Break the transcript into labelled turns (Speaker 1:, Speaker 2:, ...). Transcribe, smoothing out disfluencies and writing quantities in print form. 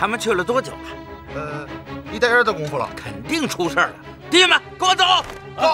Speaker 1: 他们去了多久
Speaker 2: 了？1点点的功夫了，
Speaker 1: 肯定出事了。弟兄们，跟我走！
Speaker 2: 走！